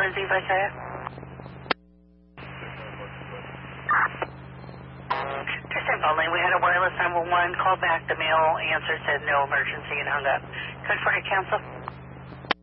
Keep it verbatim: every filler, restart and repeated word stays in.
emergency, Visaya? Just only. We had a wireless nine one one call back. The male answer said no emergency and hung up. Code for your counsel.